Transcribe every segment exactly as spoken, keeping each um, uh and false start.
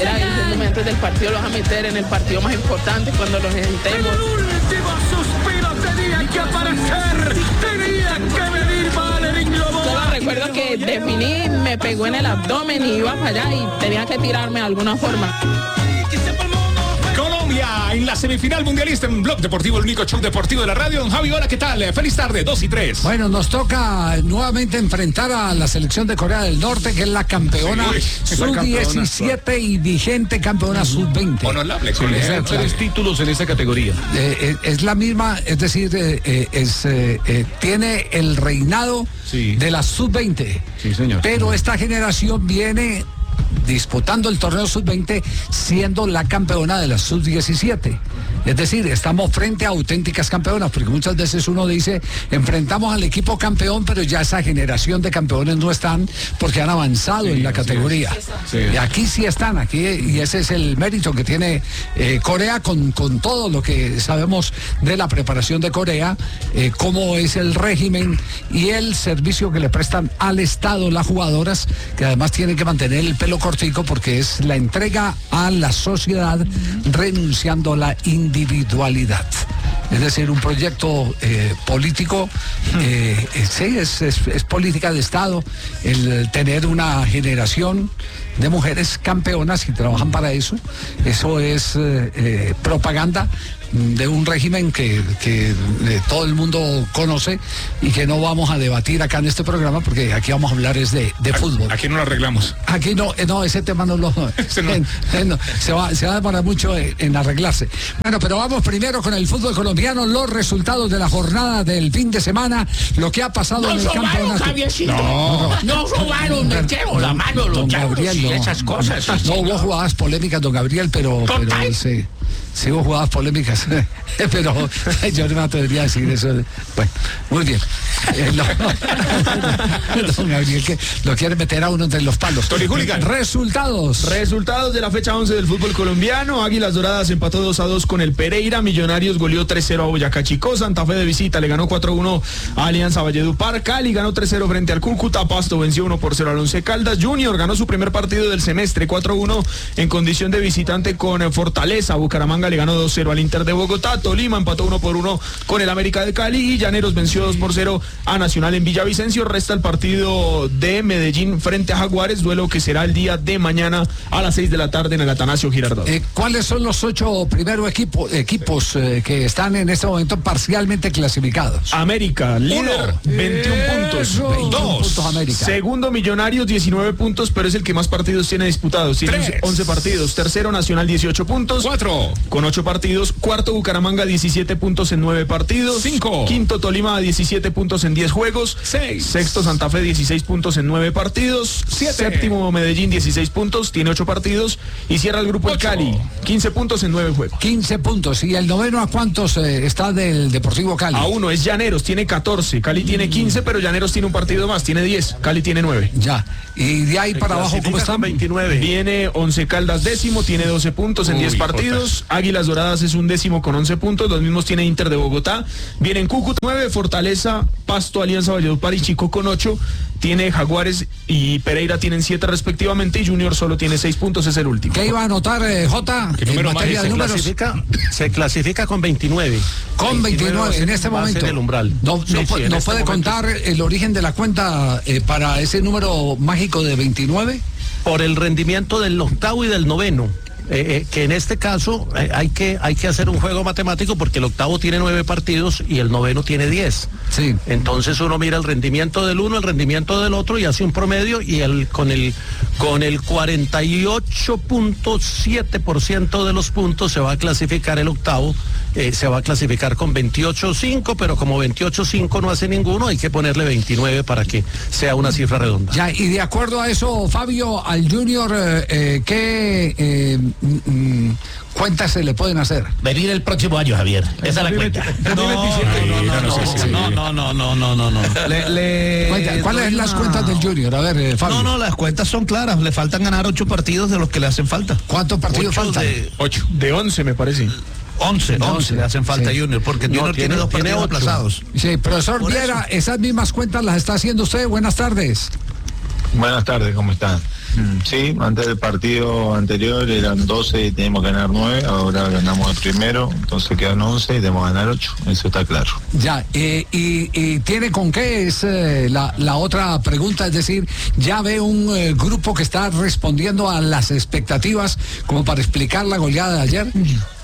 era diciéndome antes del partido, lo vas a meter en el partido más importante cuando los necesitemos. El último suspiro tenía que aparecer, tenía que venir Valerín Lobo. Solo recuerdo que definí, me pegó en el abdomen y iba para allá y tenía que tirarme de alguna forma. Colombia en la semifinal mundialista en Blog Deportivo, el único show deportivo de la radio. Don Javi, hola, ¿qué tal? Feliz tarde, dos y tres. Bueno, nos toca nuevamente enfrentar a la selección de Corea del Norte, que es la campeona sí, sub diecisiete y vigente campeona sub veinte. Honorable, con tres títulos en esa categoría. Eh, eh, es la misma, es decir, eh, eh, es, eh, eh, tiene el reinado sí. de la sub veinte. Sí, señor. Pero esta generación viene disputando el torneo sub veinte siendo la campeona de la sub diecisiete. Es decir, estamos frente a auténticas campeonas, porque muchas veces uno dice, enfrentamos al equipo campeón, pero ya esa generación de campeones no están porque han avanzado sí, en la categoría. Sí. Y aquí sí están, aquí, y ese es el mérito que tiene eh, Corea con, con todo lo que sabemos de la preparación de Corea, eh, cómo es el régimen y el servicio que le prestan al Estado las jugadoras, que además tienen que mantener el pelo cortico porque es la entrega a la sociedad renunciando a la individualidad. Es decir, un proyecto eh, político, eh, sí, es, es, es política de Estado, el tener una generación de mujeres campeonas y trabajan para eso. Eso es eh, eh, propaganda de un régimen que, que eh, todo el mundo conoce y que no vamos a debatir acá en este programa porque aquí vamos a hablar es de, de fútbol. Aquí no lo arreglamos. Aquí no, eh, no, ese tema no lo... no. En, en, no, se, va, se va a demorar mucho en, en arreglarse. Bueno, pero vamos primero con el fútbol colombiano, los resultados de la jornada del fin de semana, lo que ha pasado no en el campeonato. No, no, no robaron, metieron la mano los Gabriel, y no, esas cosas. No, no hubo jugadas polémicas, don Gabriel, pero... pero sí. Sí hubo jugadas polémicas, pero yo no me atrevería a decir eso. Bueno, muy bien. Eh, no, don Gabriel, que lo quiere meter a uno entre los palos. Tony Hooligan. Resultados. Resultados de la fecha once del fútbol colombiano. Águilas Doradas empató dos a dos con el Pereira. Millonarios goleó tres cero a Boyacá Chicó. Santa Fe de visita le ganó cuatro a uno a Alianza Valledupar. Cali ganó tres cero frente al Cúcuta. Pasto venció uno por cero al Once Caldas. Junior ganó su primer partido del semestre cuatro a uno en condición de visitante con Fortaleza. Bucaramanga le ganó dos cero al Inter de Bogotá. Tolima empató uno por uno con el América de Cali y Llaneros venció dos por cero a Nacional en Villavicencio. Resta el partido de Medellín frente a Jaguares, duelo que será el día de mañana a las seis de la tarde en el Atanasio Girardot. Eh, ¿Cuáles son los ocho primeros equipo, equipos eh, que están en este momento parcialmente clasificados? América, líder, Uno. veintiún puntos. veintiún puntos América. Segundo Millonarios, diecinueve puntos, pero es el que más partidos tiene disputados. Tiene Tres. once partidos. Tercero Nacional, dieciocho puntos. Cuatro. Con ocho partidos. Cuarto Bucaramanga, diecisiete puntos en nueve partidos. Cinco. Quinto Tolima, diecisiete puntos en diez juegos. Seis. Sexto Santa Fe, dieciséis puntos en nueve partidos. Siete. Séptimo Medellín, dieciséis puntos, tiene ocho partidos. Y cierra el grupo Ocho. el Cali, quince puntos en nueve juegos. quince puntos. ¿Y el noveno a cuántos eh, está del Deportivo Cali? A uno, es Llaneros, tiene catorce. Cali tiene quince, pero Llaneros tiene un partido más, tiene diez. Cali tiene nueve. Ya. Y de ahí Se para abajo, ¿cómo están? veintinueve. Viene Once Caldas décimo, tiene doce puntos en Uy, diez partidos. Jotas. Águilas Doradas es un décimo con once puntos, los mismos tiene Inter de Bogotá. Vienen Cúcuta nueve, Fortaleza, Pasto, Alianza Valledupar y Chico con ocho. Tiene Jaguares y Pereira tienen siete respectivamente y Junior solo tiene seis puntos, es el último. ¿Qué iba a anotar eh, Jota? En materia de se números. Clasifica, se clasifica con veintinueve. Con veintinueve en este momento. El umbral. No, sí, no, sí, no este puede momento. contar el origen de la cuenta eh, para ese número mágico de veintinueve. Por el rendimiento del octavo y del noveno. Eh, eh, que en este caso eh, hay que hay que hacer un juego matemático porque el octavo tiene nueve partidos y el noveno tiene diez. Sí. Entonces uno mira el rendimiento del uno, el rendimiento del otro y hace un promedio y el con el con el cuarenta y ocho punto siete por ciento de los puntos se va a clasificar el octavo, eh, se va a clasificar con veintiocho punto cinco, pero como veintiocho punto cinco no hace ninguno, hay que ponerle veintinueve para que sea una cifra redonda. Ya, y de acuerdo a eso, Fabio, al Junior, eh, eh, ¿qué eh, mm, cuentas se le pueden hacer? Venir el próximo año, Javier. Esa es la cuenta. No, no, no, no, no, no, no. Le, le... Cuenta, ¿cuáles son las cuentas del Junior? A ver, eh, Fabio. No, no, las cuentas son claras. Le faltan ganar ocho partidos de los que le hacen falta. ¿Cuántos partidos Ocho faltan? De... Ocho. De once, me parece. once, once le hacen falta sí. a Junior, porque No, Junior tiene, tiene dos tiene partidos ocho. aplazados. Sí, profesor Por Viera, eso. esas mismas cuentas las está haciendo usted. Buenas tardes. Buenas tardes, ¿cómo están? Sí, antes del partido anterior eran doce y teníamos que ganar nueve, ahora ganamos el primero, entonces quedan once y debemos ganar ocho, eso está claro. Ya, eh, y, y tiene con qué es eh, la, la otra pregunta, es decir, ya ve un eh, grupo que está respondiendo a las expectativas como para explicar la goleada de ayer.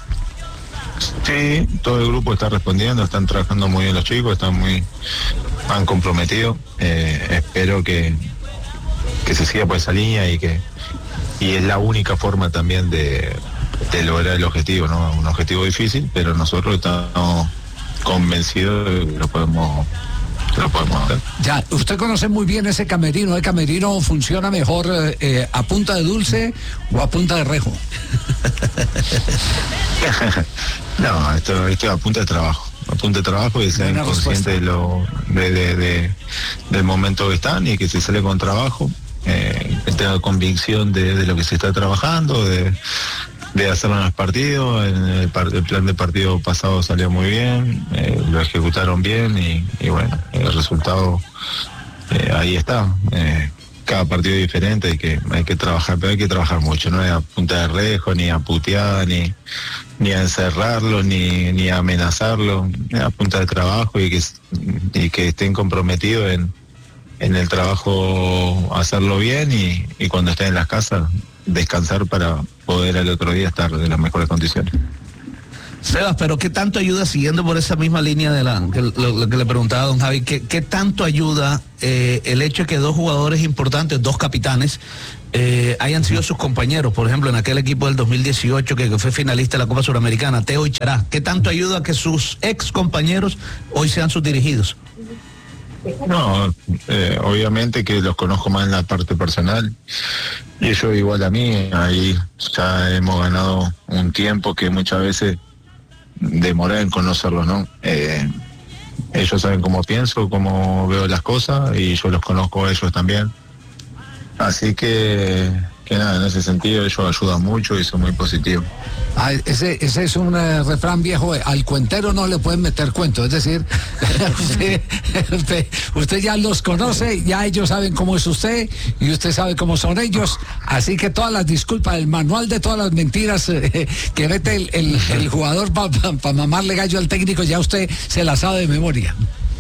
Sí, todo el grupo está respondiendo, están trabajando muy bien los chicos, están muy, han comprometido, eh, espero que que se siga por esa línea y que y es la única forma también de, de lograr el objetivo, ¿no? Un objetivo difícil, pero nosotros estamos convencidos de que lo podemos, que lo podemos hacer. Ya, usted conoce muy bien ese camerino. ¿El camerino funciona mejor eh, a punta de dulce o a punta de rejo? No, esto, esto es a punta de trabajo. A punta de trabajo y sean conscientes de lo, de, de, de, del momento que están y que se sale con trabajo. Eh, que tenga convicción de, de lo que se está trabajando, de, de hacerlo en los partidos. En el, par, el plan de partido pasado salió muy bien, eh, lo ejecutaron bien y, y bueno, el resultado eh, ahí está. Eh, cada partido es diferente, hay que, hay que trabajar, pero hay que trabajar mucho, no es a punta de rejo, ni a putear, ni, ni a encerrarlo, ni, ni a amenazarlo, es a punta de trabajo y que, y que estén comprometidos en en el trabajo hacerlo bien y, y cuando estén en las casas descansar para poder al otro día estar en las mejores condiciones. Sebas, pero ¿qué tanto ayuda, siguiendo por esa misma línea de la que, lo, lo que le preguntaba a don Javi, ¿qué, qué tanto ayuda eh, el hecho de que dos jugadores importantes, dos capitanes, eh, hayan sido sus compañeros? Por ejemplo, en aquel equipo del dos mil dieciocho que, que fue finalista de la Copa Suramericana, Teo y Chará. ¿Qué tanto ayuda a que sus ex compañeros hoy sean sus dirigidos? No, eh, obviamente que los conozco más en la parte personal y ellos igual a mí, ahí ya hemos ganado un tiempo que muchas veces demoré en conocerlos, ¿no? Eh, ellos saben cómo pienso, cómo veo las cosas y yo los conozco a ellos también, así que, que nada, en ese sentido ellos ayudan mucho y son muy positivos. Ah, ese, ese es un uh, refrán viejo, eh, al cuentero no le pueden meter cuento, es decir, usted, usted, usted ya los conoce, ya ellos saben cómo es usted y usted sabe cómo son ellos, así que todas las disculpas, el manual de todas las mentiras eh, que mete el, el, el jugador para pa, pa mamarle gallo al técnico, ya usted se la sabe de memoria.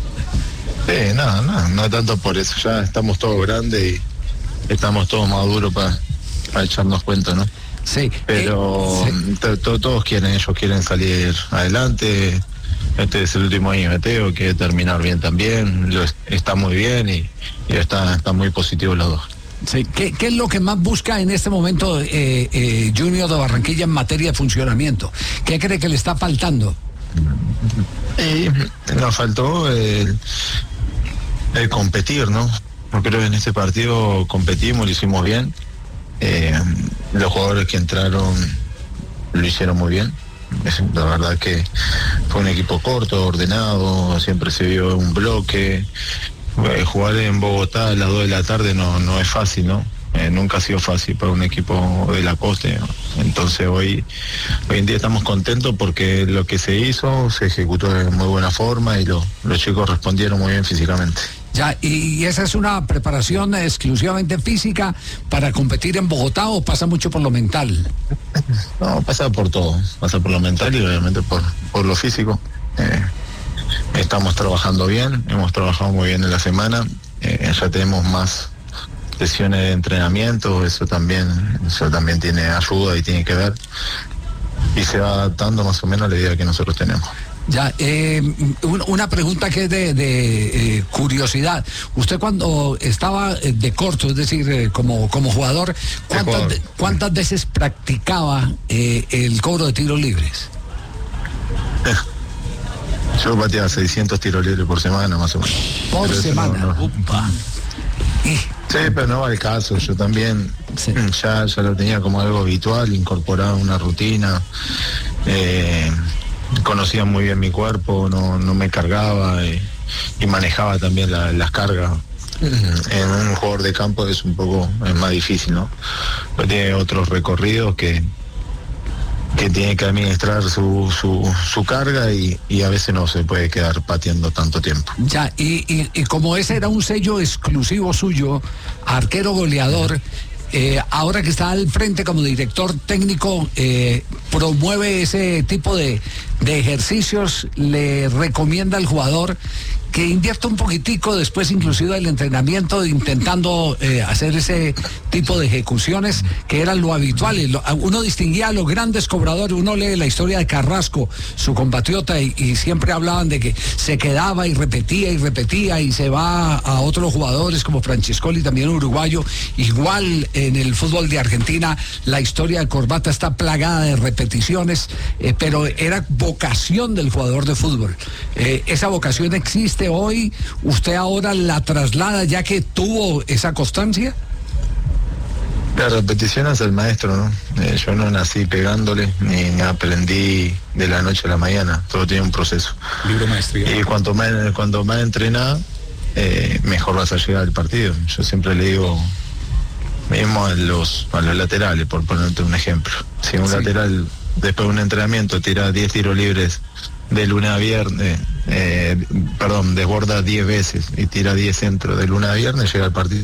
Sí, no, no, no tanto por eso, ya estamos todos grandes y estamos todos maduros para pa echarnos cuenta, ¿no? Sí, pero eh, sí. To, to, todos quieren, ellos quieren salir adelante. Este es el último año de Teo, quiere terminar bien también, lo, está muy bien y, y está, está muy positivo los dos. Sí. ¿Qué, ¿Qué es lo que más busca en este momento eh, eh, Junior de Barranquilla en materia de funcionamiento? ¿Qué cree que le está faltando? Y nos faltó el, el competir, ¿no? Yo creo que en este partido competimos, lo hicimos bien. Eh, los jugadores que entraron lo hicieron muy bien. Es, la verdad que fue un equipo corto, ordenado, siempre se vio un bloque. Eh, jugar en Bogotá a las dos de la tarde no, no es fácil, ¿no? Eh, nunca ha sido fácil para un equipo de la costa, ¿no? Entonces hoy, hoy en día estamos contentos porque lo que se hizo se ejecutó de muy buena forma y lo, los chicos respondieron muy bien físicamente. Ya, ¿y esa es una preparación exclusivamente física para competir en Bogotá o pasa mucho por lo mental? No, pasa por todo, pasa por lo mental y obviamente por, por lo físico. Eh, estamos trabajando bien, hemos trabajado muy bien en la semana, eh, ya tenemos más sesiones de entrenamiento, eso también, eso también tiene ayuda y tiene que ver, y se va adaptando más o menos a la idea que nosotros tenemos. Ya, eh, una pregunta que es de, de eh, curiosidad. Usted cuando estaba de corto, es decir, eh, como, como jugador, ¿cuántas, jugador. De, ¿cuántas veces practicaba eh, el cobro de tiros libres? Yo pateaba seiscientos tiros libres por semana, más o menos. Por pero semana. No, no. Upa. Sí, pero no va el caso. Yo también sí. ya, ya lo tenía como algo habitual, incorporado a una rutina. Eh, conocía muy bien mi cuerpo, no, no me cargaba y, y manejaba también la, las cargas. En un jugador de campo es un poco es más difícil, ¿no? Pero tiene otros recorridos que, que tiene que administrar su, su, su carga y, y a veces no se puede quedar pateando tanto tiempo. Ya, y, y, y como ese era un sello exclusivo suyo, arquero goleador, eh, ahora que está al frente como director técnico, eh, promueve ese tipo de, de ejercicios, le recomienda al jugador que invierta un poquitico después inclusive del entrenamiento intentando eh, hacer ese tipo de ejecuciones que eran lo habitual. Lo, uno distinguía a los grandes cobradores, uno lee la historia de Carrasco, su compatriota, y, y siempre hablaban de que se quedaba y repetía y repetía y se va a otros jugadores como Francescoli, también uruguayo. Igual en el fútbol de Argentina la historia de Corbata está plagada de repeticiones, eh, pero era vocación del jugador de fútbol. Eh, esa vocación existe hoy, usted ahora la traslada ya que tuvo esa constancia. La repetición es el maestro, ¿no? Eh, yo no nací pegándole, ni, ni aprendí de la noche a la mañana, todo tiene un proceso. Libro maestría. Y cuanto más, cuanto más entrenás, eh, mejor vas a llegar al partido. Yo siempre le digo, mismo a los, a los laterales, por ponerte un ejemplo. Si un sí. lateral, después de un entrenamiento, tira diez tiros libres de lunes a viernes, eh, perdón, desborda diez veces y tira diez centros de lunes a viernes, llega al partido.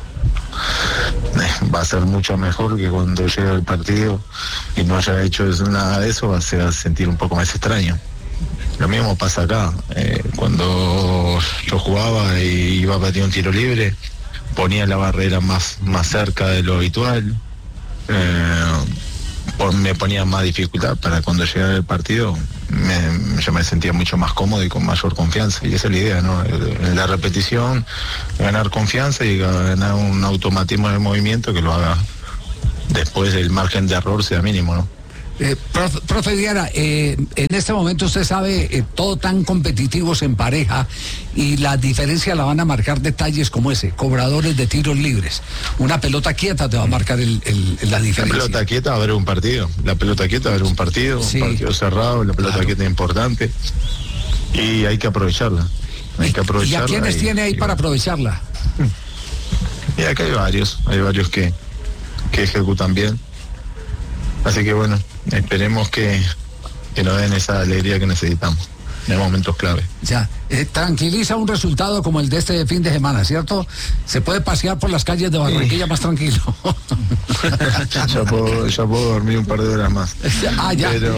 Eh, va a ser mucho mejor que cuando llega al partido y no haya hecho nada de eso, va a, ser, a sentir un poco más extraño. Lo mismo pasa acá. Eh, cuando yo jugaba y iba a batir un tiro libre, ponía la barrera más, más cerca de lo habitual. Eh, me ponía más dificultad para cuando llegara el partido me, yo me sentía mucho más cómodo y con mayor confianza, y esa es la idea, ¿no? En la repetición ganar confianza y ganar un automatismo de movimiento que lo haga después, el margen de error sea mínimo, ¿no? Eh, profe, profe Viera, eh, en este momento usted sabe, eh, todo tan competitivos en pareja, y la diferencia la van a marcar detalles como ese, cobradores de tiros libres. Una pelota quieta te va a marcar el, el, la diferencia. La pelota quieta va a haber un partido, la pelota quieta va a haber un partido, sí. Un partido cerrado, la pelota claro. quieta es importante y hay que aprovecharla. Hay que aprovecharla. ¿Y a quiénes y, tiene ahí y, para aprovecharla? Y acá hay varios, hay varios que, que ejecutan bien. Así que bueno, esperemos que, que nos den esa alegría que necesitamos en momentos clave. Ya, eh, tranquiliza un resultado como el de este fin de semana, ¿cierto? Se puede pasear por las calles de Barranquilla sí. más tranquilo. ya, puedo, ya puedo dormir un par de horas más. Ah, ya. Pero...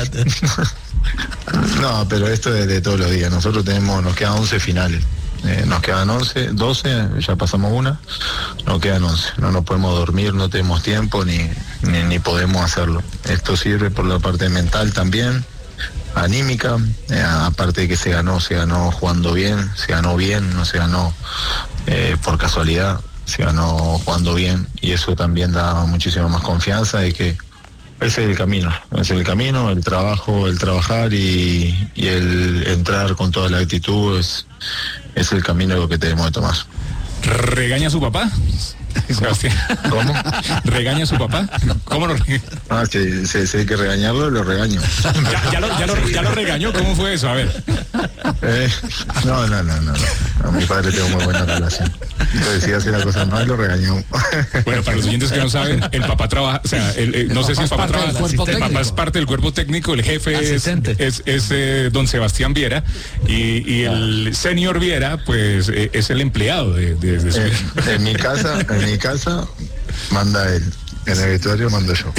no, pero esto es de todos los días. Nosotros tenemos, nos quedan once finales. Eh, nos quedan once, doce, ya pasamos una, nos quedan once, no nos podemos dormir, no tenemos tiempo ni, ni, ni podemos hacerlo. Esto sirve por la parte mental también, anímica, eh, aparte de que se ganó, se ganó jugando bien, se ganó bien, no se ganó eh, por casualidad, se ganó jugando bien, y eso también da muchísima más confianza de que ese es el camino, ese es el camino, el trabajo, el trabajar y, y el entrar con toda la actitud es, es el camino que tenemos que tomar. ¿Regaña a su papá? Sebastián. ¿Cómo? ¿Regaña a su papá? ¿Cómo lo regaña? Ah, si, si, si hay que regañarlo, lo regaño. ¿Ya, ya, lo, ya, lo, ¿Ya lo regañó? ¿Cómo fue eso? A ver. Eh, no, no, no, no, no. A mi padre tengo muy buena relación. Entonces, si hace la cosa mal, lo regañó. Bueno, para los oyentes que no saben, el papá trabaja, o sea, el, el, no sé si el papá trabaja, el papá es parte del cuerpo técnico, el jefe es, es, es eh, don Sebastián Viera, y, y el señor Viera, pues, eh, es el empleado de, de, de su... eh, en mi casa, en mi casa, manda él. En el vestuario mando yo.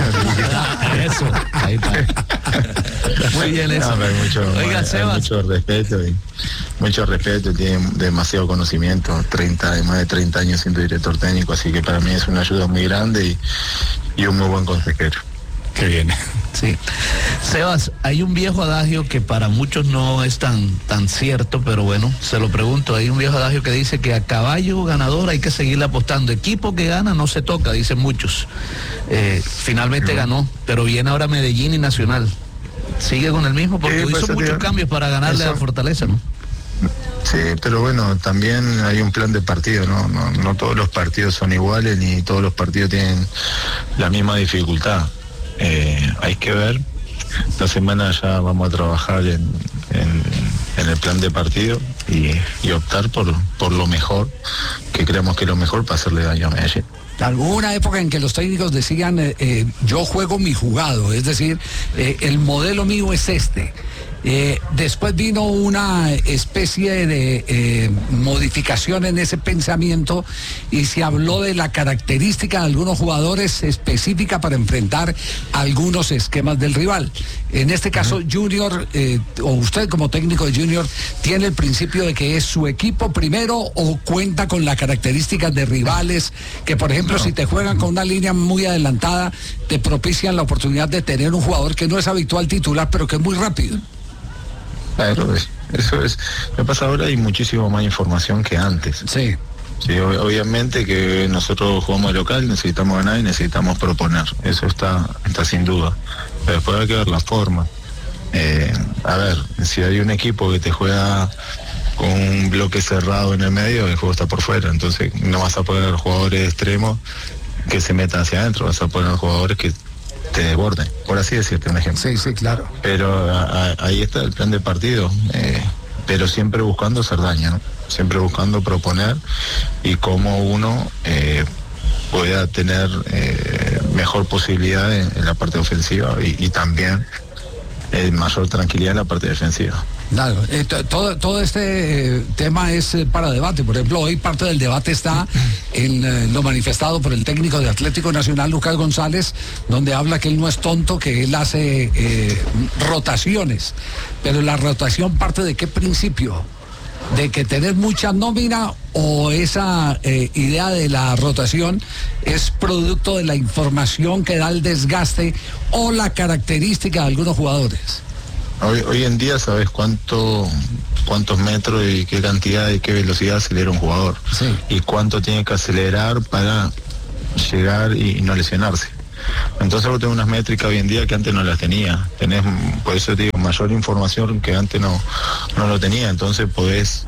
Eso, ahí está. Muy bien eso. No, hay mucho, Oiga, hay, Sebas. hay mucho respeto y mucho respeto, tiene demasiado conocimiento, treinta, más de treinta años siendo director técnico, así que para mí es una ayuda muy grande y, y un muy buen consejero. Qué bien. Sí. Sebas, hay un viejo adagio que para muchos no es tan, tan cierto, pero bueno, se lo pregunto. Hay un viejo adagio que dice que a caballo ganador hay que seguirle apostando. Equipo que gana no se toca, dicen muchos. Eh, finalmente ganó, pero viene ahora Medellín y Nacional. ¿Sigue con el mismo? Porque sí, hizo pues, muchos tío, cambios para ganarle eso. a Fortaleza, ¿no? Sí, pero bueno, también hay un plan de partido, ¿no? No, no todos los partidos son iguales, ni todos los partidos tienen la misma dificultad. Eh, hay que ver, esta semana ya vamos a trabajar en, en, en el plan de partido y, y optar por, por lo mejor, que creemos que es lo mejor para hacerle daño a Medellín. Hubo una época en que los técnicos decían, eh, eh, yo juego mi jugado, es decir, eh, el modelo mío es este. Eh, después vino una especie de eh, modificación en ese pensamiento y se habló de la característica de algunos jugadores específica para enfrentar algunos esquemas del rival. En este caso, uh-huh. Junior, eh, o usted como técnico de Junior, ¿tiene el principio de que es su equipo primero o cuenta con las características de rivales que, por ejemplo, no. si te juegan con una línea muy adelantada, te propician la oportunidad de tener un jugador que no es habitual titular, pero que es muy rápido? Claro, eso es. Me pasa ahora, hay muchísimo más información que antes. Sí. Sí, obviamente que nosotros jugamos de local, necesitamos ganar y necesitamos proponer. Eso está, está sin duda. Pero después hay que ver la forma. Eh, a ver, si hay un equipo que te juega con un bloque cerrado en el medio, el juego está por fuera. Entonces no vas a poner jugadores extremos que se metan hacia adentro, vas a poner jugadores que te desborden, por así decirte un ejemplo. Sí, sí, claro. Pero a, a, ahí está el plan de partido, eh, pero siempre buscando hacer daño, ¿no? Siempre buscando proponer y cómo uno eh, pueda tener eh, mejor posibilidad en, en la parte ofensiva y, y también eh, mayor tranquilidad en la parte defensiva. Claro, eh, todo, todo este eh, tema es eh, para debate. Por ejemplo, hoy parte del debate está en eh, lo manifestado por el técnico de Atlético Nacional, Lucas González, donde habla que él no es tonto, que él hace eh, rotaciones. Pero la rotación parte de qué principio? ¿De que tener mucha nómina o esa eh, idea de la rotación es producto de la información que da el desgaste o la característica de algunos jugadores? Hoy, hoy en día sabes cuánto, cuántos metros y qué cantidad y qué velocidad acelera un jugador. Sí. Y cuánto tiene que acelerar para llegar y no lesionarse. Entonces vos tenés unas métricas hoy en día que antes no las tenía. Tenés, por eso te digo, mayor información que antes no, no lo tenía. Entonces podés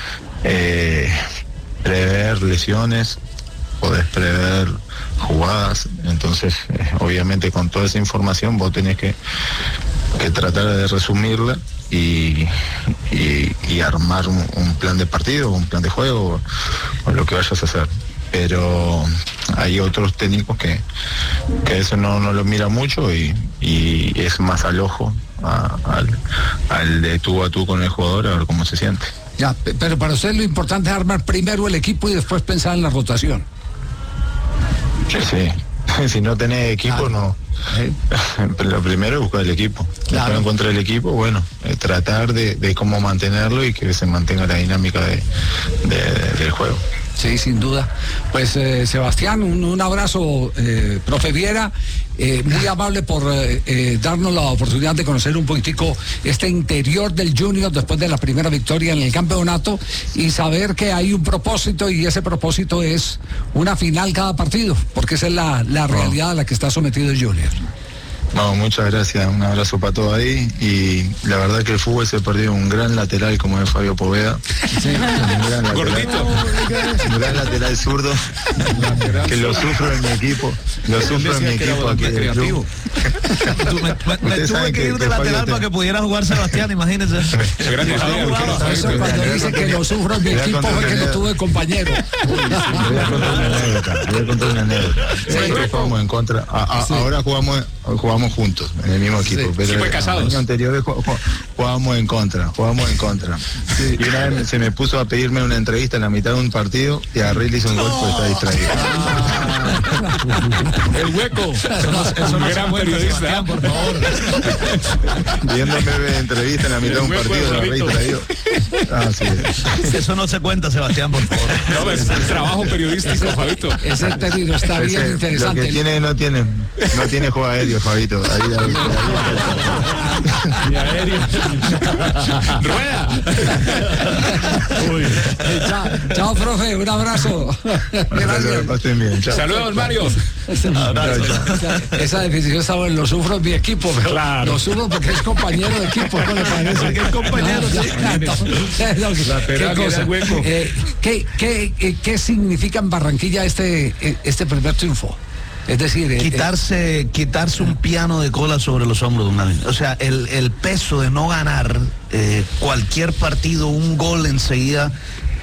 eh, prever lesiones, podés prever jugadas. Entonces, eh, obviamente con toda esa información vos tenés que que tratar de resumirla y, y, y armar un, un plan de partido, un plan de juego o, o lo que vayas a hacer. Pero hay otros técnicos que, que eso no, no lo mira mucho y, y es más al ojo, a, al, al de tú a tú con el jugador, a ver cómo se siente. Ya, pero para usted lo importante es armar primero el equipo y después pensar en la rotación. Sí, si no tenés equipo, claro. no. ¿Eh? Lo primero es buscar el equipo. Claro. Después encontrar el equipo, bueno, eh, tratar de, de cómo mantenerlo y que se mantenga la dinámica de, de, de, del juego. Sí, sin duda. Pues eh, Sebastián, un, un abrazo, eh, profe Viera, eh, muy amable por eh, eh, darnos la oportunidad de conocer un poquitico este interior del Junior después de la primera victoria en el campeonato y saber que hay un propósito y ese propósito es una final cada partido, porque esa es la, la realidad a la que está sometido el Junior. No, muchas gracias, un abrazo para todos ahí y la verdad que el fútbol se perdió un gran lateral como es Fabio Poveda. Sí. Un gran lateral, gordito. Un gran lateral zurdo que lo sufro en mi equipo, lo sufro en mi equipo aquí del club. Tú, me, me, me tuve que ir de lateral para que pudiera jugar Sebastián, imagínense. Gracias, no, eso cuando dice que lo sufro en mi equipo fue que lo tuve compañero. Voy a contar una anécdota, voy a contar una anécdota. Nosotros jugamos en contra, a, a, ahora jugamos jugamos juntos en el mismo equipo, sí, pero sí, el año anterior jugábamos en contra, jugábamos en contra. Sí. Y una vez se me puso a pedirme una entrevista en la mitad de un partido y a Rey le hizo un gol porque está distraído. Ah. El hueco. Eso no, eso no gran periodista, por favor. Viéndome entrevista en la mitad de un partido, la Rey distraído. Ah, sí. Eso no se cuenta, Sebastián, por favor. No, es el trabajo periodístico, Fabito. Ese término está bien Ese, interesante. Lo que tiene, no tiene, no tiene juego aéreo, Fabito. Ahí, ahí, ahí, ahí. Y aéreo. Rueda. Uy. Chao, chao, profe, un abrazo. Gracias. Bien, saludos, Mario. Esa, esa definición estaba en lo sufro en mi equipo, pero claro. Lo sufro porque es compañero de equipo, ¿no le parece? Que es compañero, no, sí. No, no, ¿Qué, cosa? Hueco. Eh, ¿qué, qué, ¿Qué significa en Barranquilla este, este primer triunfo? Es decir, eh, quitarse, eh, quitarse un piano de cola sobre los hombros de una vez. O sea, el, el peso de no ganar eh, cualquier partido, un gol enseguida,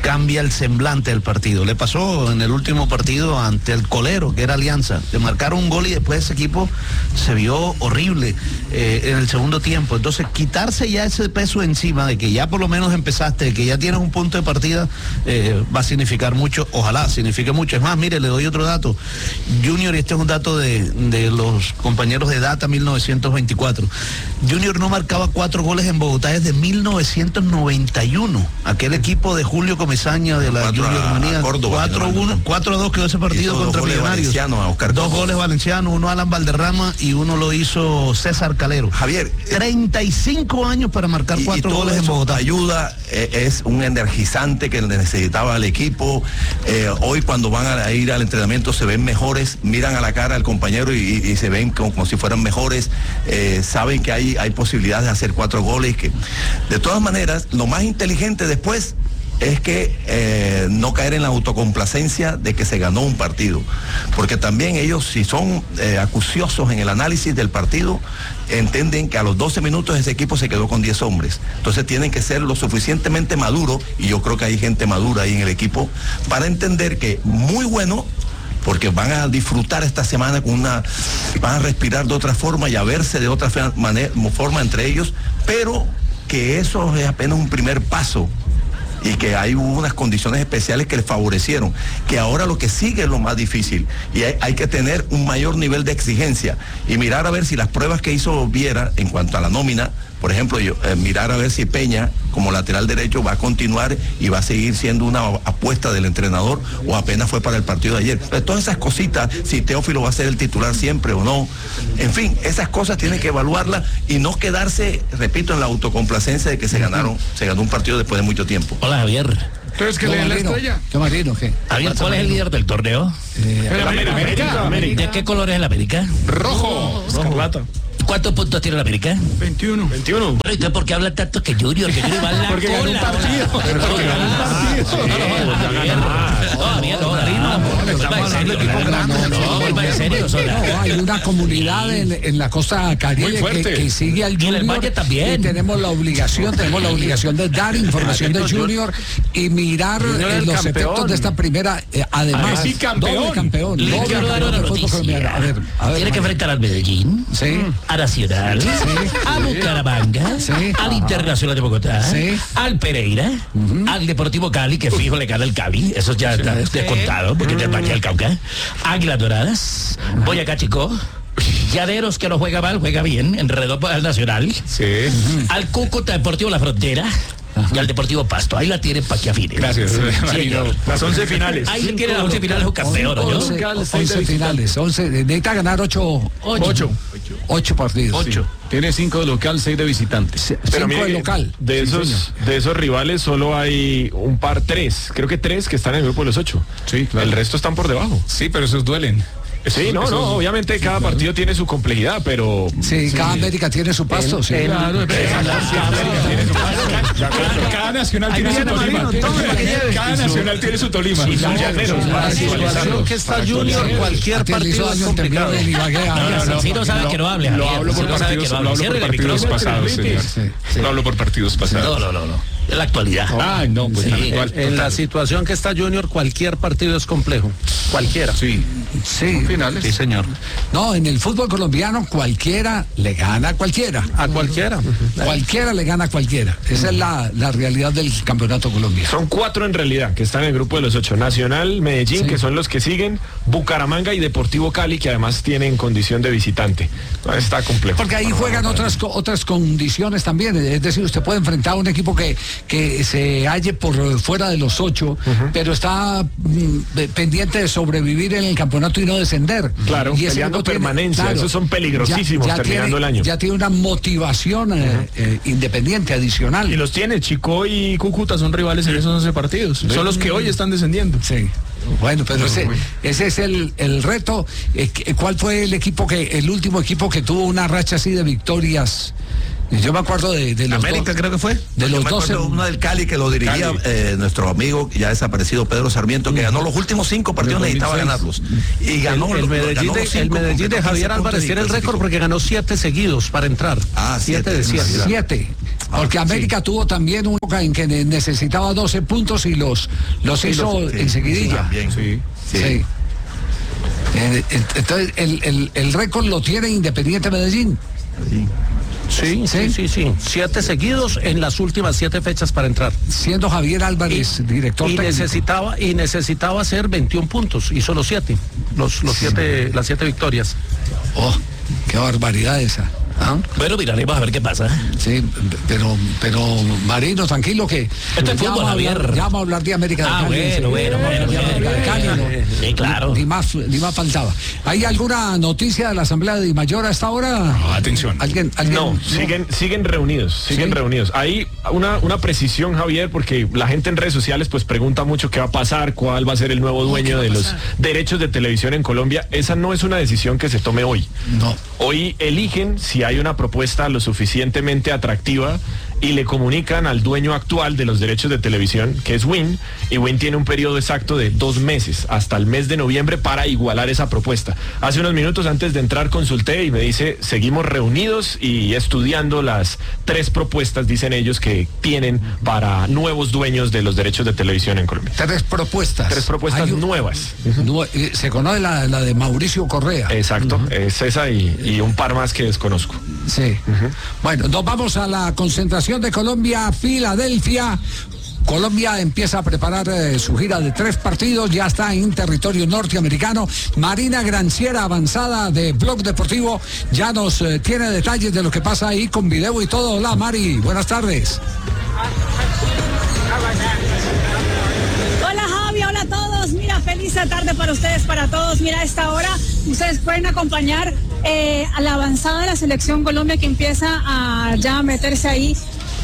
cambia el semblante del partido. Le pasó en el último partido ante el Colero, que era Alianza. Le marcaron un gol y después ese equipo se vio horrible eh, en el segundo tiempo. Entonces, quitarse ya ese peso encima de que ya por lo menos empezaste, de que ya tienes un punto de partida, eh, va a significar mucho. Ojalá signifique mucho. Es más, mire, le doy otro dato. Junior, y este es un dato de, de los compañeros de Data mil novecientos veinticuatro. Junior no marcaba cuatro goles en Bogotá desde mil novecientos noventa y uno. Aquel equipo de Julio Comesaña de la Junior Manía, cuatro a dos quedó ese partido contra Millonarios. Dos goles valencianos, uno Alan Valderrama y uno lo hizo César Calero. Javier, treinta y cinco años para marcar y, cuatro y goles en Bogotá. Ayuda, eh, es un energizante que necesitaba el equipo. Eh, hoy cuando van a ir al entrenamiento se ven mejores, miran a la cara al compañero y, y se ven como, como si fueran mejores. Eh, saben que hay, hay posibilidades de hacer cuatro goles. Que, de todas maneras, lo más inteligente después es que eh, no caer en la autocomplacencia de que se ganó un partido, porque también ellos, si son eh, acuciosos en el análisis del partido, entienden que a los doce minutos ese equipo se quedó con diez hombres, entonces tienen que ser lo suficientemente maduros, y yo creo que hay gente madura ahí en el equipo, para entender que muy bueno, porque van a disfrutar esta semana con una, van a respirar de otra forma y a verse de otra manera, forma entre ellos, pero que eso es apenas un primer paso, y que hay unas condiciones especiales que les favorecieron, que ahora lo que sigue es lo más difícil, y hay, hay que tener un mayor nivel de exigencia, y mirar a ver si las pruebas que hizo Viera en cuanto a la nómina, por ejemplo, yo, eh, mirar a ver si Peña como lateral derecho va a continuar y va a seguir siendo una apuesta del entrenador, o apenas fue para el partido de ayer. Entonces, todas esas cositas, si Teófilo va a ser el titular siempre o no, en fin, esas cosas tienen que evaluarlas y no quedarse, repito, en la autocomplacencia de que se ganaron, se ganó un partido después de mucho tiempo. Hola, Javier. Entonces, ¿qué le den la estrella? ¿Qué Marino? ¿Qué? Javier, ¿cuál es el líder del torneo? Eh, el América. América. América. ¿De qué color es el América? Rojo. Escarlata. ¿Cuántos puntos tiene el América? veintiuno. veintiuno. Bueno, ¿y usted por qué habla tanto que Junior? Que Junior va en la Porque ganó un partido. Porque ganó un partido. Todavía no, Darín, no. Vuelva en serio. No, vuelva en serio, Sola. No, hay una comunidad en, en la costa caribe que, que sigue al Junior. Y en el Valle también. Y tenemos la obligación, tenemos la obligación de dar información de Junior y mirar eh, los efectos de esta primera, eh, además, sí, campeón. doble campeón. Le doble quiero dar una campeón del fútbol colombiano. A ver, a ver, Tiene que enfrentar al Medellín, Sí. a Nacional, Sí. a Bucaramanga, Sí. al Internacional de Bogotá, Sí. al Pereira, al Deportivo Cali, que fijo le gana el Cali, eso ya está descontado, porque te Valle del Cauca, Águilas Doradas, Boyacá Chico, Llaneros, que no juega mal, juega bien, enredó al Nacional, Sí. al Cúcuta Deportivo La Frontera, y al Deportivo Pasto. Ahí la tienen para que afine. Gracias. Marino. Las once finales. Ahí le quiere las once finales un campeón, ¿no? once, once finales, once, necesita ganar ocho, Ocho. ocho partidos. Ocho. Tiene cinco de local, seis de visitante. C- Pero cinco mire, de local. De Sí, esos, señor. de esos rivales solo hay un par, tres. Creo que tres que están en el grupo de los ocho. Sí, claro. El resto están por debajo. Sí, pero esos duelen. Sí, no, Esos- no, obviamente cada partido tiene su complejidad, pero... Sí, cada América tiene su pasto, sí. Claro, Cada nacional tiene su Tolima. Cada nacional tiene su Tolima. Y los llaneros, para La situación visualizarlo. que está Junior, cualquier Aquel hizo partido es daño en temblor complicado. en Ibagué. No, no, no, si no sabe que no hable, Lo Javier. hablo Si por no sabe que partidos, no lo hable. hablo Cierre por el partidos micrófono. pasados, señor. Lo hablo por partidos pasados. No, no, no, no. Es la actualidad. Ah, no, pues Sí, actual. En la situación que está Junior, cualquier partido es complejo. Cualquiera. Sí. Sí. Finales. Sí, señor. No, en el fútbol colombiano cualquiera le gana a cualquiera. A cualquiera. Cualquiera le gana a cualquiera. Esa es la, la realidad del campeonato colombiano. Son cuatro en realidad que están en el grupo de los ocho. Nacional, Medellín, Sí. que son los que siguen, Bucaramanga y Deportivo Cali, que además tienen condición de visitante. No, está complejo. Porque ahí juegan otras co- otras condiciones también. Es decir, usted puede enfrentar a un equipo que, que se halle por fuera de los ocho, pero está mm, de- pendiente de sobrevivir en el campeonato y no descender. Claro, y ese peleando equipo tiene- permanencia, esos son peligrosísimos terminando tiene, el año. Ya tiene una motivación eh, eh, independiente, adicional. Y los tiene, Chico y Cúcuta son rivales en esos once partidos. Son los que hoy están descendiendo. Sí. Bueno, pero ese, ese es el, el reto. Eh, ¿qué- ¿Cuál fue el equipo que, el último equipo que tuvo una racha así de victorias? Yo me acuerdo de, de los América dos- creo que fue. de Yo los me acuerdo doce. uno del Cali que lo dirigía Cali. eh, nuestro amigo ya desaparecido Pedro Sarmiento, que ganó los últimos cinco partidos, necesitaba ganarlos. Y ganó el, el Medellín, ganó de, los el cinco, Medellín de completó Javier quince Álvarez puntos y tiene el récord clasificó. porque ganó siete seguidos para entrar. Ah, siete siete, de siete. mira. Siete. Porque América sí. tuvo también una época en que necesitaba doce puntos y los, los sí, hizo los, enseguidilla. Sí, sí. sí. sí. Entonces, el, el, el récord lo tiene Independiente Medellín. Sí. Sí, sí, sí, sí. Siete seguidos en las últimas siete fechas para entrar. Siendo Javier Álvarez y, director y técnico. necesitaba y necesitaba hacer veintiún puntos. Hizo los siete, los, los sí. siete, las siete victorias. Oh, qué barbaridad esa. ¿Ah? Bueno, miraremos a ver qué pasa. Sí, pero, pero Marino, tranquilo que esto es fútbol, Javier. Ya vamos a hablar de América ah, de Cali. Bueno, bueno, bueno, bueno, América de Cali, ¿no? Sí, claro. Ni más, ni más faltaba. ¿Hay alguna noticia de la Asamblea de Dimayor hasta ahora? No, atención. ¿Alguien, alguien, no, no, siguen, siguen reunidos, siguen ¿Sí? reunidos. Hay una, una precisión, Javier, porque la gente en redes sociales pues pregunta mucho qué va a pasar, cuál va a ser el nuevo dueño de los derechos de televisión en Colombia. Esa no es una decisión que se tome hoy. No. Hoy eligen si hay una propuesta lo suficientemente atractiva y le comunican al dueño actual de los derechos de televisión, que es Win, y Win tiene un periodo exacto de dos meses, hasta el mes de noviembre, para igualar esa propuesta. Hace unos minutos antes de entrar consulté y me dice, seguimos reunidos y estudiando las tres propuestas, dicen ellos, que tienen para nuevos dueños de los derechos de televisión en Colombia. Tres propuestas. Tres propuestas un, nuevas. Uh-huh. Se conoce la, la de Mauricio Correa. Exacto, uh-huh. es esa y, y un par más que desconozco. Sí. Uh-huh. Bueno, nos vamos a la concentración de Colombia, Filadelfia. Colombia empieza a preparar eh, su gira de tres partidos, ya está en territorio norteamericano. Marina Granciera, avanzada de Blog Deportivo, ya nos eh, tiene detalles de lo que pasa ahí con video y todo. Hola Mari, buenas tardes. Hola Javi, hola a todos. Mira, feliz tarde para ustedes, para todos. Mira, a esta hora ustedes pueden acompañar eh, a la avanzada de la selección Colombia, que empieza a ya meterse ahí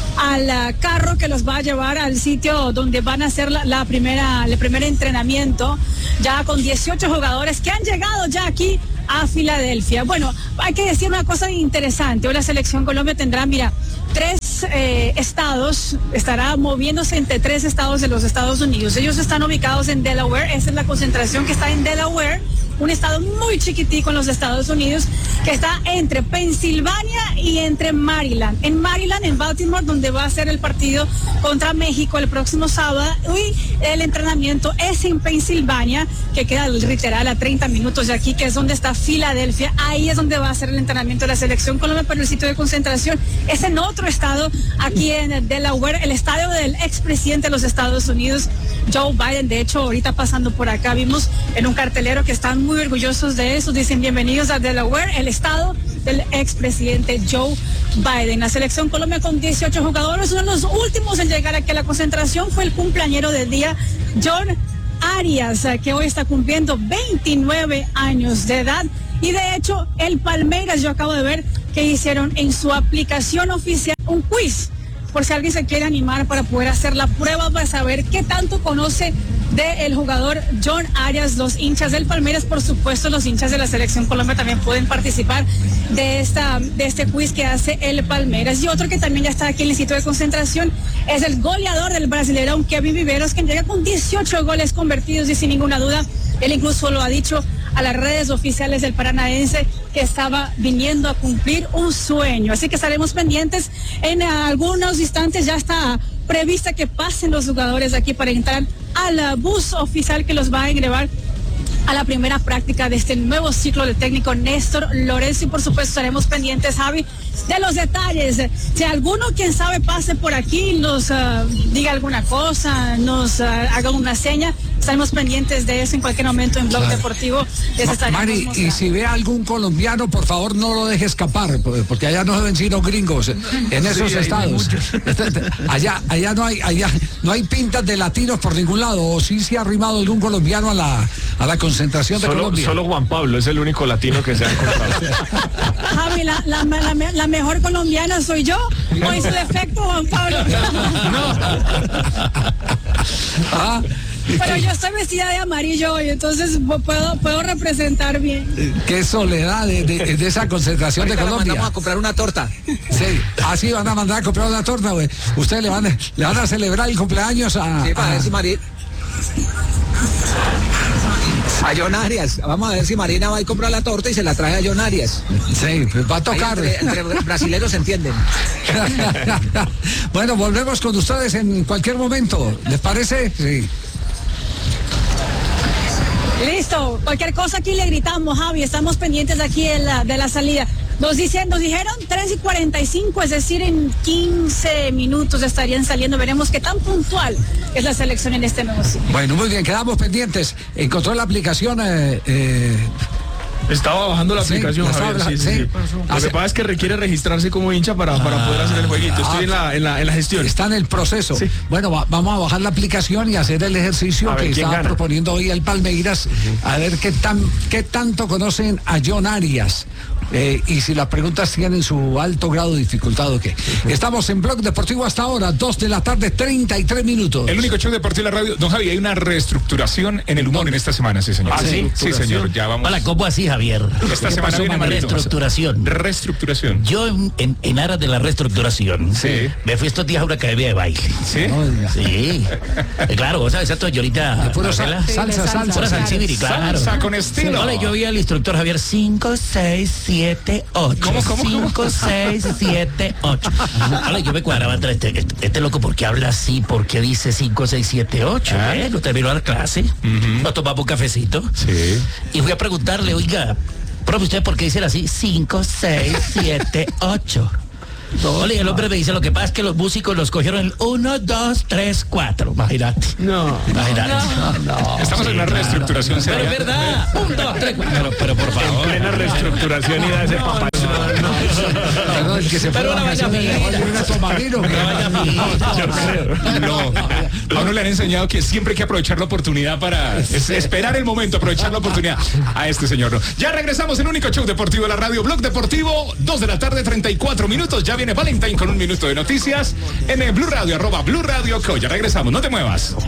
al carro que los va a llevar al sitio donde van a hacer la, la primera, el primer entrenamiento, ya con dieciocho jugadores que han llegado ya aquí a Filadelfia. Bueno, hay que decir una cosa interesante. Hoy la selección Colombia tendrá, mira, tres eh, estados, estará moviéndose entre tres estados de los Estados Unidos. Ellos están ubicados en Delaware, esa es la concentración que está en Delaware, un estado muy chiquitico en los Estados Unidos, que está entre Pensilvania y entre Maryland. En Maryland, en Baltimore, donde va a ser el partido contra México el próximo sábado, y el entrenamiento es en Pensilvania, que queda literal a treinta minutos de aquí, que es donde está Filadelfia. Ahí es donde va a ser el entrenamiento de la selección Colombia, pero el sitio de concentración es en otro estado, aquí en Delaware, el estadio del expresidente de los Estados Unidos, Joe Biden. De hecho, ahorita pasando por acá vimos en un cartelero que están muy orgullosos de eso, dicen bienvenidos a Delaware, el estado del expresidente Joe Biden. La selección Colombia con dieciocho jugadores, uno de los últimos en llegar aquí a la concentración fue el cumpleañero del día, John Arias, que hoy está cumpliendo veintinueve años de edad. Y de hecho, el Palmeiras, yo acabo de ver que hicieron en su aplicación oficial un quiz, por si alguien se quiere animar para poder hacer la prueba para saber qué tanto conoce del jugador John Arias. Los hinchas del Palmeiras, por supuesto, los hinchas de la selección Colombia también pueden participar de esta de este quiz que hace el Palmeiras. Y otro que también ya está aquí en el sitio de concentración es el goleador del Brasileirão, Kevin Viveros, que llega con dieciocho goles convertidos, y sin ninguna duda, él incluso lo ha dicho a las redes oficiales del Paranaense, que estaba viniendo a cumplir un sueño. Así que estaremos pendientes. En algunos instantes ya está prevista que pasen los jugadores aquí para entrar al bus oficial que los va a ingresar a la primera práctica de este nuevo ciclo del técnico Néstor Lorenzo. Y por supuesto estaremos pendientes, Javi, de los detalles. Si alguno, quien sabe, pase por aquí, nos uh, diga alguna cosa, nos uh, haga una seña, estaremos pendientes de eso en cualquier momento en Blog claro. Deportivo. Les Mari, mostrando. Y si ve a algún colombiano, por favor no lo deje escapar, porque allá no se ven sino gringos en esos sí, estados. Allá, allá no hay, allá no hay pintas de latinos por ningún lado. O sí se ha arrimado algún colombiano a la a la concentración de solo, Colombia. Solo Juan Pablo es el único latino que se ha encontrado. Javi, la, la, la, la mejor colombiana soy yo, o en su defecto Juan Pablo. No. Ah. Pero yo estoy vestida de amarillo hoy, entonces puedo puedo representar bien. Qué soledad de, de, de esa concentración de Colombia. Vamos a comprar una torta. Sí, así van a mandar a comprar una torta, güey. Ustedes le van a, le van a celebrar el cumpleaños a... Sí, para a... decir María. A John Arias. Vamos a ver si Marina va y compra la torta y se la trae a John Arias. Sí, va a tocar. Ahí entre, entre brasileros se entienden. Bueno, volvemos con ustedes en cualquier momento. ¿Les parece? Sí. Listo, cualquier cosa aquí le gritamos, Javi, estamos pendientes aquí de la, de la salida. Nos dicen, nos dijeron tres y cuarenta y cinco, es decir, en quince minutos estarían saliendo. Veremos qué tan puntual es la selección en este nuevo ciclo. Bueno, muy bien, quedamos pendientes. Encontró la aplicación. Eh, eh... Estaba bajando la sí, aplicación, la Javier, estaba, sí, sí, sí. sí. Lo que pasa es que requiere registrarse como hincha para, ah, para poder hacer el jueguito. Estoy ah, en, la, en, la, en la gestión. Está en el proceso. Sí. Bueno, va, vamos a bajar la aplicación y hacer el ejercicio que estaba gana? proponiendo hoy el Palmeiras. Uh-huh. A ver qué, tan, qué tanto conocen a John Arias. Eh, y si las preguntas tienen su alto grado de dificultad o qué. Uh-huh. Estamos en Blog Deportivo hasta ahora, dos de la tarde, treinta y tres minutos. El único show deportivo de la radio. Don Javi, hay una reestructuración en el humor ¿Dónde? en esta semana, sí, señor. ¿Ah, sí? Sí, señor, ya vamos. Hola, ¿cómo así, Javier? Esta semana viene reestructuración. Reestructuración. Yo, en, en, en aras de la reestructuración, sí. me fui estos días a una academia de baile. ¿Sí? Sí. Eh, claro, vos sabes, esto yo ahorita... Puro sal, salsa, salsa, salsa. Pura salsibiri, claro. Salsa con estilo. Sí. Hola, yo vi al instructor Javier cinco, seis, siete, ocho. ¿Cómo, cómo? cinco, seis, siete, ocho. Hola, yo me cuadraba entre este, este, este loco, ¿por qué habla así? ¿Por qué dice cinco, seis, siete, ocho? Ah. ¿Eh? No terminó la clase. Uh-huh. Nos tomamos un cafecito. Sí. Y fui a preguntarle, oiga, profe, ¿usted por qué dicen así? cinco, seis, siete, ocho. Ole, el hombre me dice, lo que pasa es que los músicos los cogieron el uno, dos, tres, cuatro. Imagínate. No. Imagínate. No, no. Estamos sí, en una reestructuración. Pero es verdad. uno, dos, tres, cuatro. Pero, pero por favor. En plena reestructuración y da ese papá. Perdón, el que se fue pero a una vaya No, a uno le han enseñado que siempre hay que aprovechar la oportunidad para es, esperar el momento, aprovechar la oportunidad. A este señor no. Ya regresamos, el único show deportivo de la radio, Blog Deportivo, dos de la tarde, treinta y cuatro minutos. Ya viene Valentine con un minuto de noticias en el Blue Radio, arroba Blue Radio Co. Ya regresamos, no te muevas.